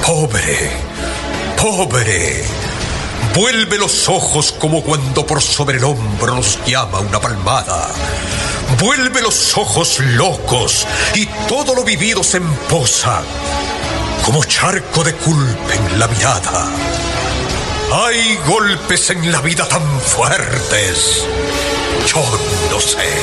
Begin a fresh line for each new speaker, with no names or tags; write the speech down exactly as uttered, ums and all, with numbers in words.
Pobre, pobre. Vuelve los ojos como cuando por sobre el hombro nos llama una palmada. Vuelve los ojos locos y todo lo vivido se emposa como charco de culpa en la mirada. Hay golpes en la vida tan fuertes. Yo no sé.